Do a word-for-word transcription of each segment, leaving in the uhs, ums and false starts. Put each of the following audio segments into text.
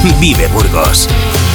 Vive Burgos.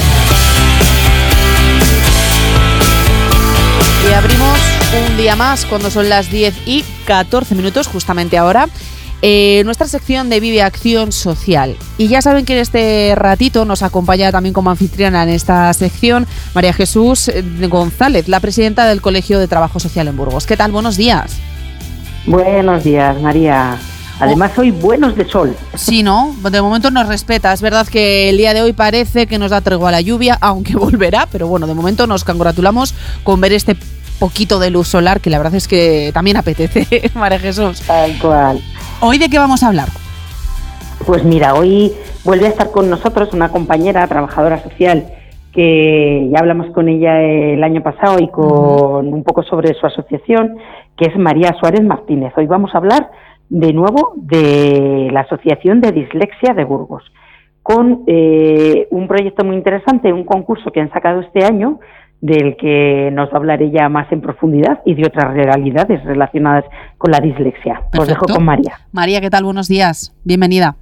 Y abrimos un día más cuando son las diez y catorce minutos, justamente ahora, eh, nuestra sección de Vive Acción Social. Y ya saben que en este ratito nos acompaña también como anfitriona en esta sección María Jesús González, la presidenta del Colegio de Trabajo Social en Burgos. ¿Qué tal? Buenos días. Buenos días, María. Además, hoy buenos de sol. Sí, ¿no? De momento nos respeta. Es verdad que el día de hoy parece que nos da tregua la lluvia, aunque volverá, pero bueno, de momento nos congratulamos con ver este poquito de luz solar, que la verdad es que también apetece, María Jesús. Tal cual. ¿Hoy de qué vamos a hablar? Pues mira, hoy vuelve a estar con nosotros una compañera, trabajadora social, que ya hablamos con ella el año pasado y con uh-huh. un poco sobre su asociación, que es María Suárez Martínez. Hoy vamos a hablar de nuevo de la Asociación de Dislexia de Burgos, con eh, un proyecto muy interesante, un concurso que han sacado este año, del que nos va a hablar ella más en profundidad, y de otras realidades relacionadas con la dislexia. Perfecto. Os dejo con María. María, ¿qué tal? Buenos días. Bienvenida.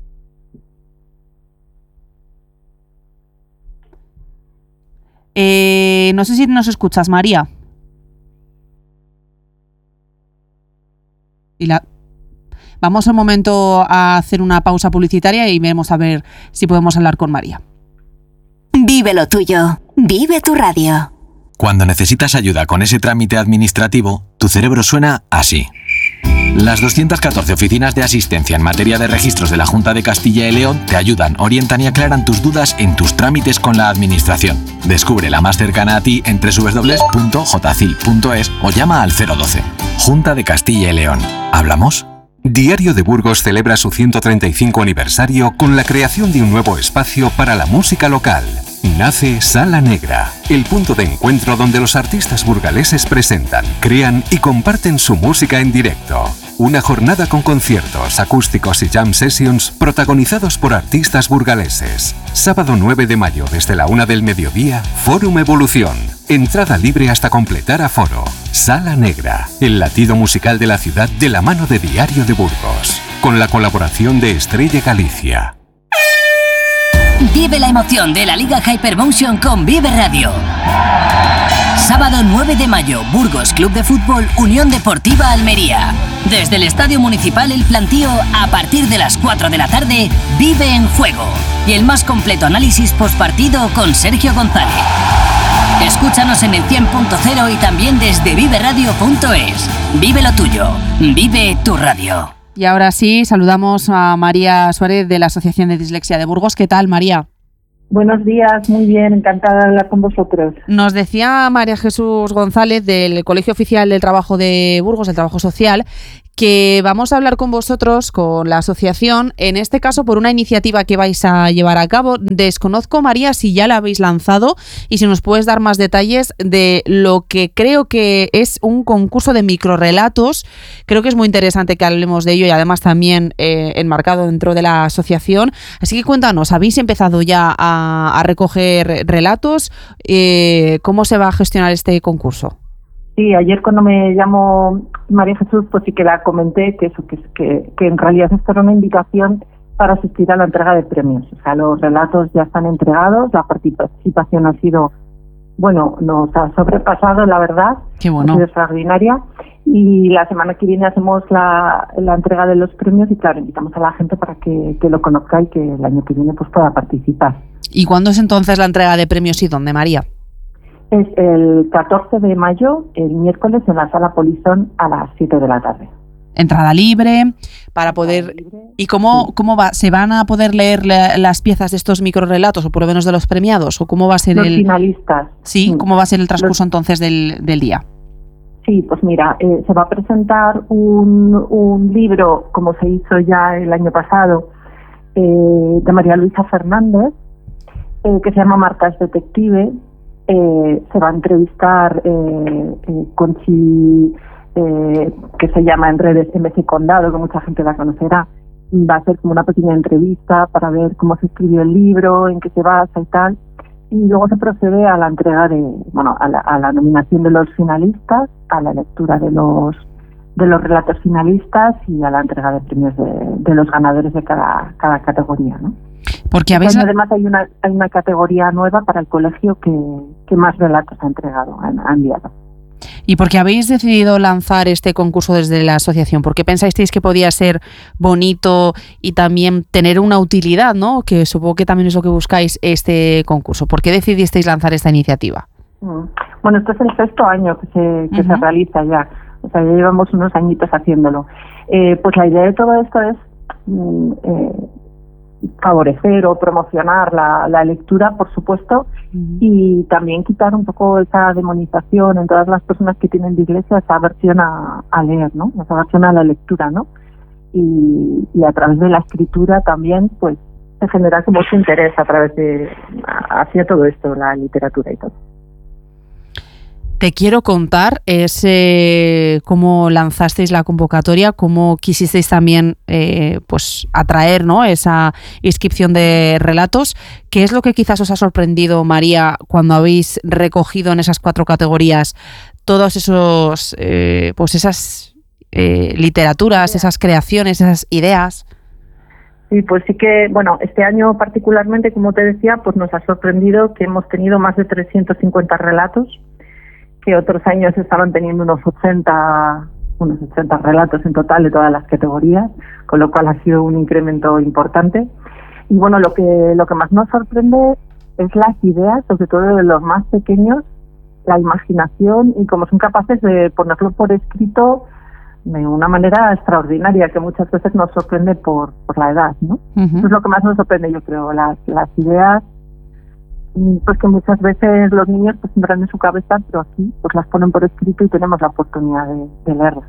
Eh, no sé si nos escuchas, María. Y la... Vamos un momento a hacer una pausa publicitaria y veremos a ver si podemos hablar con María. Vive lo tuyo. Vive tu radio. Cuando necesitas ayuda con ese trámite administrativo, tu cerebro suena así. Las doscientas catorce oficinas de asistencia en materia de registros de la Junta de Castilla y León te ayudan, orientan y aclaran tus dudas en tus trámites con la administración. Descubre la más cercana a ti en doble u doble u doble u punto j c i l punto es o llama al cero doce. Junta de Castilla y León. ¿Hablamos? Diario de Burgos celebra su ciento treinta y cinco aniversario con la creación de un nuevo espacio para la música local. Nace Sala Negra, el punto de encuentro donde los artistas burgaleses presentan, crean y comparten su música en directo. Una jornada con conciertos, acústicos y jam sessions protagonizados por artistas burgaleses. Sábado nueve de mayo desde la una del mediodía, Fórum Evolución. Entrada libre hasta completar aforo. Sala Negra, el latido musical de la ciudad de la mano de Diario de Burgos. Con la colaboración de Estrella Galicia. Vive la emoción de la Liga Hypermotion con Vive Radio. Sábado nueve de mayo, Burgos Club de Fútbol, Unión Deportiva Almería. Desde el Estadio Municipal El Plantío, a partir de las cuatro de la tarde, Vive en Juego. Y el más completo análisis postpartido con Sergio González. Escúchanos en el cien punto cero y también desde vive radio punto es. Vive lo tuyo. Vive tu radio. Y ahora sí, saludamos a María Suárez de la Asociación de Dislexia de Burgos. ¿Qué tal, María? Buenos días, muy bien, encantada de hablar con vosotros. Nos decía María Jesús González del Colegio Oficial del Trabajo de Burgos, del Trabajo Social, que vamos a hablar con vosotros, con la asociación, en este caso por una iniciativa que vais a llevar a cabo. Desconozco, María, si ya la habéis lanzado y si nos puedes dar más detalles de lo que creo que es un concurso de microrrelatos. Creo que es muy interesante que hablemos de ello y además también eh, enmarcado dentro de la asociación. Así que cuéntanos, ¿habéis empezado ya a, a recoger relatos? Eh, ¿Cómo se va a gestionar este concurso? Sí, ayer cuando me llamó María Jesús, pues sí que la comenté que eso que, que, que en realidad esto era una invitación para asistir a la entrega de premios. O sea, los relatos ya están entregados, la participación ha sido, bueno, nos ha sobrepasado, la verdad. Qué bueno. Ha sido extraordinaria. Y la semana que viene hacemos la, la entrega de los premios y, claro, invitamos a la gente para que, que lo conozca y que el año que viene pues pueda participar. ¿Y cuándo es entonces la entrega de premios y dónde, María? Es el catorce de mayo, el miércoles, en la Sala Polizón a las siete de la tarde. Entrada libre para poder... Libre. ¿Y cómo, sí. cómo va? ¿Se van a poder leer la, las piezas de estos microrrelatos o por lo menos de los premiados? ¿O cómo va a ser los el... finalistas. ¿Sí? sí. ¿Cómo va a ser el transcurso los... entonces del, del día? Sí, pues mira, eh, se va a presentar un, un libro, como se hizo ya el año pasado, eh, de María Luisa Fernández, eh, que se llama Marcas Detective. Eh, se va a entrevistar eh, eh, Conchi, eh, que se llama en redes M C Condado, que mucha gente la conocerá. Va a ser como una pequeña entrevista para ver cómo se escribió el libro, en qué se basa y tal. Y luego se procede a la entrega de, bueno, a la, a la nominación de los finalistas, a la lectura de los de los relatos finalistas y a la entrega de premios de, de los ganadores de cada, cada categoría, ¿no? Porque habéis... Además hay una, hay una categoría nueva para el colegio que, que más relatos ha entregado, ha, ha enviado. ¿Y por qué habéis decidido lanzar este concurso desde la asociación? ¿Por qué pensasteis que podía ser bonito y también tener una utilidad, ¿no? Que supongo que también es lo que buscáis este concurso. ¿Por qué decidisteis lanzar esta iniciativa? Bueno, este es el sexto año que se, que uh-huh. se realiza ya. O sea, ya llevamos unos añitos haciéndolo. Eh, pues la idea de todo esto es mm, eh, favorecer o promocionar la, la lectura, por supuesto, uh-huh. y también quitar un poco esa demonización en todas las personas que tienen dislexia, esa aversión a, a leer, ¿no? Esa aversión a la lectura, ¿no? Y, y a través de la escritura también, pues, se genera como mucho interés a través de hacia todo esto, la literatura y todo. Te quiero contar es eh, cómo lanzasteis la convocatoria, cómo quisisteis también eh, pues atraer, ¿no?, esa inscripción de relatos. ¿Qué es lo que quizás os ha sorprendido, María, cuando habéis recogido en esas cuatro categorías todos esos eh, pues esas eh, literaturas, esas creaciones, esas ideas? Sí, pues sí que, bueno, este año particularmente, como te decía, pues nos ha sorprendido que hemos tenido más de trescientos cincuenta relatos, que otros años estaban teniendo unos ochenta, unos ochenta relatos en total de todas las categorías, con lo cual ha sido un incremento importante. Y bueno, lo que lo que más nos sorprende es las ideas, sobre todo de los más pequeños, la imaginación y cómo son capaces de ponerlo por escrito de una manera extraordinaria, que muchas veces nos sorprende por, por la edad, ¿no? Uh-huh. Eso es lo que más nos sorprende, yo creo, las, las ideas, pues que muchas veces los niños pues tendrán en su cabeza, pero aquí pues las ponen por escrito y tenemos la oportunidad de, de leerlas.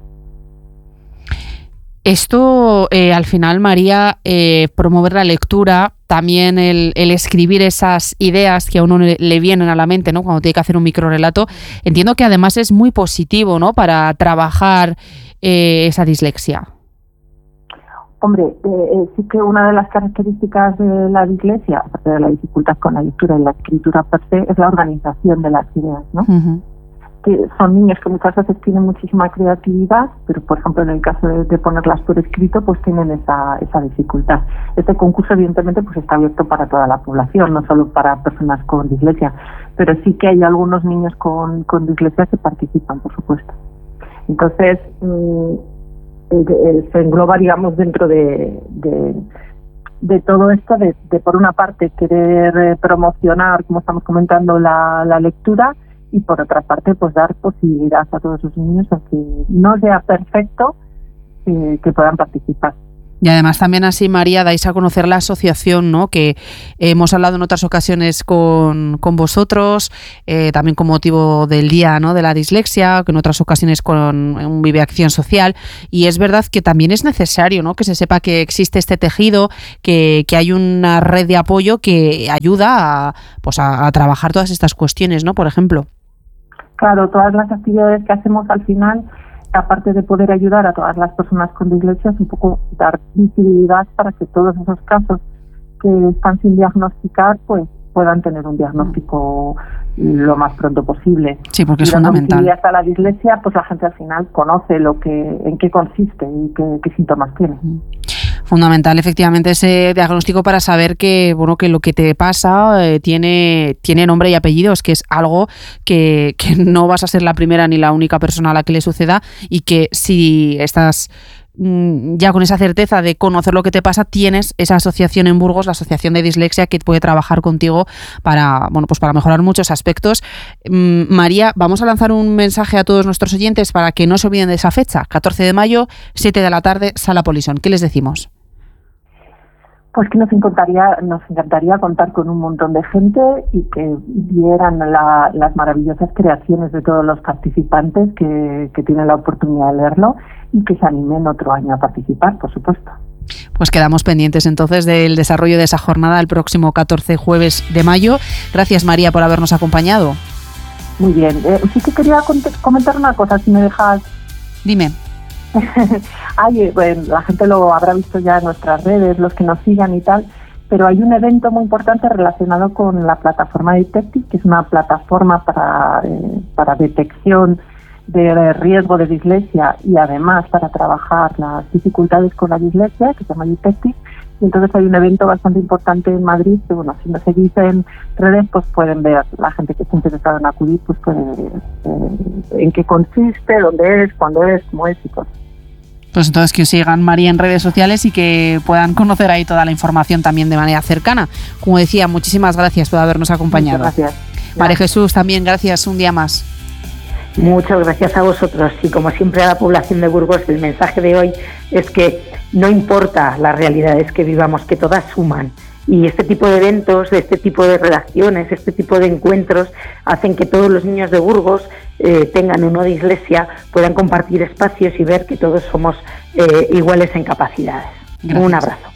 Esto, eh, al final, María, eh, promover la lectura, también el, el escribir esas ideas que a uno le, le vienen a la mente, ¿no?, cuando tiene que hacer un microrelato, entiendo que además es muy positivo, ¿no?, para trabajar eh, esa dislexia. Hombre, eh, sí que una de las características de la dislexia, aparte de la dificultad con la lectura y la escritura per se, es la organización de las ideas, ¿no? Uh-huh. Que son niños que muchas veces tienen muchísima creatividad, pero por ejemplo en el caso de, de ponerlas por escrito, pues tienen esa, esa dificultad. Este concurso evidentemente pues está abierto para toda la población, no solo para personas con dislexia, pero sí que hay algunos niños con, con dislexia que participan, por supuesto. Entonces, mmm, se engloba, digamos, dentro de, de, de todo esto de, de, por una parte, querer promocionar, como estamos comentando, la, la lectura, y por otra parte, pues dar posibilidad a todos los niños, aunque no sea perfecto, eh, que puedan participar. Y además también así, María, dais a conocer la asociación, ¿no?, que hemos hablado en otras ocasiones con, con vosotros, eh, también con motivo del Día, ¿no?, de la Dislexia, que en otras ocasiones con un Vive Acción Social, y es verdad que también es necesario, ¿no?, que se sepa que existe este tejido, que, que hay una red de apoyo que ayuda a, pues a, a trabajar todas estas cuestiones, ¿no?, por ejemplo. Claro, todas las actividades que hacemos al final, aparte de poder ayudar a todas las personas con dislexia, es un poco dar visibilidad para que todos esos casos que están sin diagnosticar, pues puedan tener un diagnóstico lo más pronto posible. Sí, porque es y fundamental. Y hasta la dislexia, pues la gente al final conoce lo que, en qué consiste y qué, qué síntomas tiene. Fundamental, efectivamente, ese diagnóstico para saber que, bueno, que lo que te pasa eh, tiene, tiene nombre y apellidos, que es algo que, que no vas a ser la primera ni la única persona a la que le suceda, y que si estás mm, ya con esa certeza de conocer lo que te pasa, tienes esa asociación en Burgos, la Asociación de Dislexia, que puede trabajar contigo para, bueno, pues para mejorar muchos aspectos. Mm, María, vamos a lanzar un mensaje a todos nuestros oyentes para que no se olviden de esa fecha, catorce de mayo, siete de la tarde, Sala Polisón. ¿Qué les decimos? Pues que nos encantaría, nos encantaría contar con un montón de gente y que vieran la, las maravillosas creaciones de todos los participantes que, que tienen la oportunidad de leerlo, y que se animen otro año a participar, por supuesto. Pues quedamos pendientes entonces del desarrollo de esa jornada el próximo catorce, jueves de mayo. Gracias, María, por habernos acompañado. Muy bien. Eh, sí que quería comentar una cosa, si me dejas. Dime. Ay, bueno, la gente lo habrá visto ya en nuestras redes, los que nos sigan y tal, pero hay un evento muy importante relacionado con la plataforma Detective, que es una plataforma para, eh, para detección de riesgo de dislexia y además para trabajar las dificultades con la dislexia, que se llama Dyslexia. Y entonces hay un evento bastante importante en Madrid que, bueno, si no se dice en redes, pues pueden ver, la gente que esté interesada en acudir, pues puede ver eh, en qué consiste, dónde es, cuándo es, cómo es y todo. Pues entonces que os sigan, María, en redes sociales y que puedan conocer ahí toda la información también de manera cercana. Como decía, muchísimas gracias por habernos acompañado. Muchas gracias. María Jesús, también gracias un día más. Muchas gracias a vosotros y como siempre a la población de Burgos, el mensaje de hoy es que no importa las realidades que vivamos, que todas suman. Y este tipo de eventos, este tipo de redacciones, este tipo de encuentros hacen que todos los niños de Burgos eh, tengan una dislexia, puedan compartir espacios y ver que todos somos eh, iguales en capacidades. Gracias. Un abrazo.